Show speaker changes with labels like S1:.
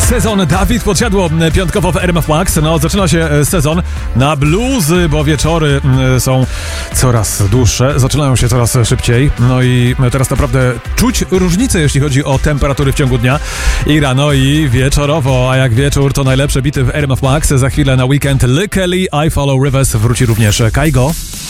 S1: Sezon Dawid Podsiadło piątkowo w RMF Max. No, zaczyna się sezon na bluzy, bo wieczory są coraz dłuższe, zaczynają się coraz szybciej. No i teraz naprawdę czuć różnicę, jeśli chodzi o temperatury w ciągu dnia. I rano, i wieczorowo. A jak wieczór, to najlepsze bity w RMF Max. Za chwilę na weekend Lee Kelly, I Follow Rivers. Wróci również Kaigo.